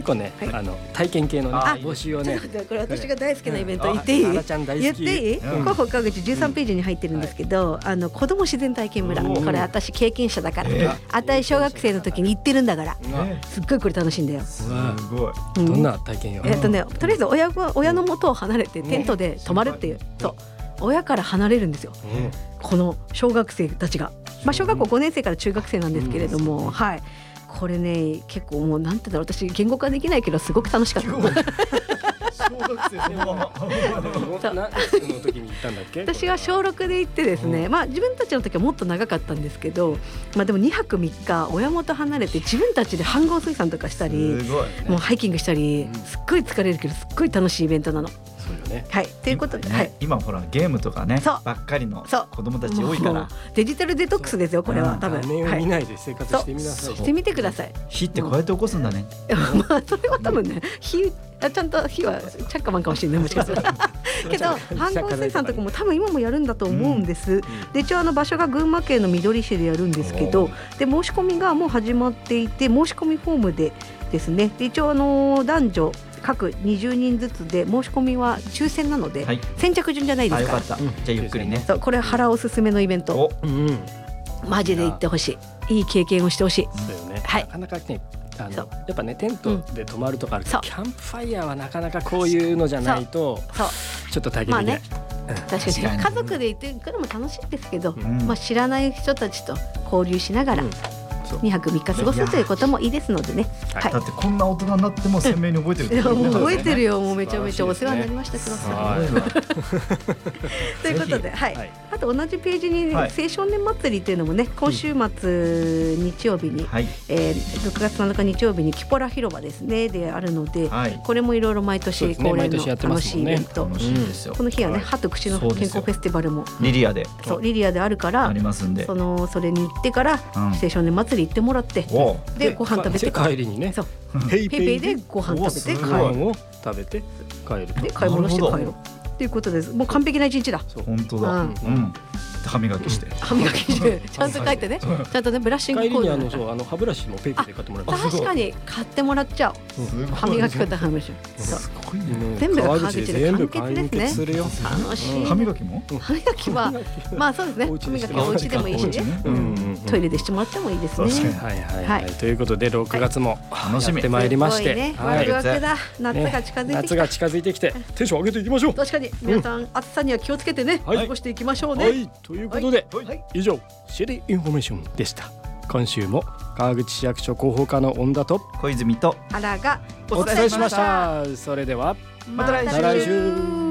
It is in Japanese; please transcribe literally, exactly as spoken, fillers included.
個ね、 はいあの体験系の、ね、 あ募集をね。 これ私が大好きなイベント言っていい？ あらちゃん大好き。 言っていい？ うん広報川口じゅうさんページに入ってるんですけど、はい、あの子ども自然体験村、これ私経験者だから、えー、あたい小学生の時に行ってるんだから、えー、すっごいこれ楽しいんだよ。 すごい、 うん、 どんな体験よ。 えっとね、とりあえず親が親の元を離れてテントで泊まるっていう、そう親から離れるんですよ、うん、この小学生たちが、まあ、小学校ごねん生から中学生なんですけれども、うん、はい、これね結構もうなんてだろう、私言語化できないけどすごく楽しかった小学生そのまま何の時に行ったんだっけ？ 私は小ろくで行ってですね、まあ、自分たちの時はもっと長かったんですけど、まあ、でもにはくみっか親元離れて自分たちで飯盒水産とかしたり、すごい、ね、もうハイキングしたり、すっごい疲れるけどすっごい楽しいイベントなの。 そうよね。 はい、ということで、 ね、 はい、 今ほらゲームとかねばっかりの子供たち多いから、 デジタルデトックスですよこれは。多分画面を見ないで生活してみなさい、 はい、してみてください。 火ってこうやって起こすんだね。 まあそれは多分ね、火ちゃんと火はチャッカマンかもしれない、もしかしたらけど飯盒水産とかも多分今もやるんだと思うんです、うん、で一応あの場所が群馬県のみどり市でやるんですけど、で申し込みがもう始まっていて、申し込みフォームでですね、で一応あの男女各にじゅうにんずつで申し込みは抽選なので、はい、先着順じゃないですから。 あ、よかった、うん、じゃあゆっくりね。 そうこれ原おすすめのイベント、うん、マジで行ってほしい、いい経験をしてほしい。 そうよね、 はい、 なかなかねあのやっぱねテントで泊まるとかあるけど、うん、キャンプファイヤーはなかなかこういうのじゃないとちょっと体験できない、まあね、 確かに家族で行ってくるのも楽しいですけど、うん、まあ、知らない人たちと交流しながら、うん、にはくみっか過ごすということもいいですのでね、 はい、だってこんな大人になっても鮮明に覚えてるって、ね、 いやもう覚えてるよ、もうめちゃめちゃお世話になりました黒さんということで、はいはい、あと同じページに、ね、はい、青少年祭りっていうのもね、今週末日曜日に、はい、えー、ろくがつなのか日曜日にキポラ広場ですねであるので、はい、これもいろいろ毎年恒例の楽しいイベント、ね、この日はね、はい、歯と口の健康フェスティバルもリリアでそうリリアであるからありますんで、そのそれに行ってから、うん、青少年祭り行ってもらって、でご飯食べて帰りにね、 そうペイペイでご飯食べて帰る、 を食べて帰るで買い物して帰ろうということです。もう完璧な一日だ。 本当だ、うんうん、歯磨きして歯磨きしてちゃんと帰ってね、ちゃんとねブラッシングコード、 帰りにあのそうあの歯ブラシもペイペイで買ってもらう。 確かに買ってもらっちゃう、うん、歯磨き粉と歯ブラシ、 すごいね、 全部が川口で完結ですね。楽しい。 歯磨きも歯磨きはまあそうですね、歯磨きはお家でもいいしね、トイレでしてもらってもいいですね。 はいはいはい、ということでろくがつもやってまいりまして、 ワクワクだ、夏が近づいてきた、 夏が近づいてきてテンション上げていきましょう。 確かに皆さん暑さには気をつけてね、過ごしていきましょうね。 はい、ということで以上シェリーインフォメーションでした。今週も川口市役所広報課の恩田と小泉と原がお伝えしました。それではまた来週。